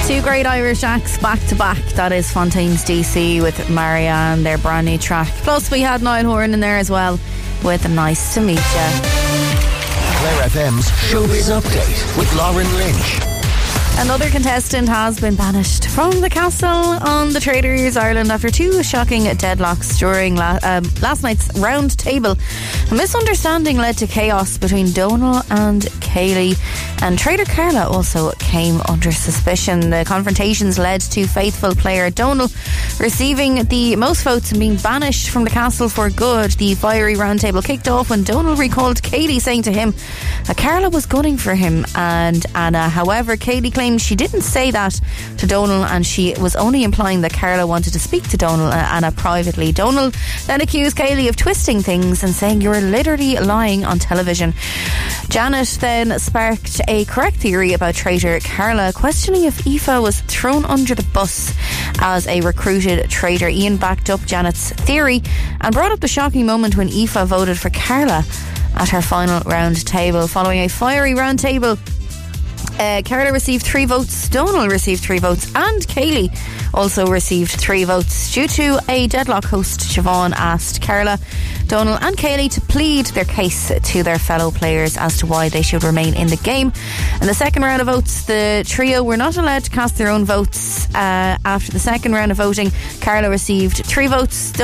Two great Irish acts back to back. That is Fontaine's DC with Marianne, their brand new track. Plus we had Niall Horan in there as well with Nice to Meet Ya. Clare FM's Showbiz Update with Lauren Lynch. Another contestant has been banished from the castle on the Traders Ireland after two shocking deadlocks during last night's round table. A misunderstanding led to chaos between Donal and Kaylee, and Trader Carla also came under suspicion. The confrontations led to faithful player Donal receiving the most votes and being banished from the castle for good. The fiery round table kicked off when Donal recalled Kaylee saying to him that Carla was gunning for him and Anna. However, Kaylee claimed she didn't say that to Donal, and she was only implying that Carla wanted to speak to Donal and Anna privately. Donal then accused Kaylee of twisting things and saying, "You're literally lying on television." Janet then sparked a correct theory about traitor Carla, questioning if Aoife was thrown under the bus as a recruited traitor. Ian backed up Janet's theory and brought up the shocking moment when Aoife voted for Carla at her final round table. Following a fiery round table, Carla received 3 votes, Donal received 3 votes, and Kaylee also received 3 votes. Due to a deadlock, host Siobhan asked Carla, Donal and Kaylee to plead their case to their fellow players as to why they should remain in the game. In the second round of votes, the trio were not allowed to cast their own votes. After the second round of voting, Carla received 3 votes,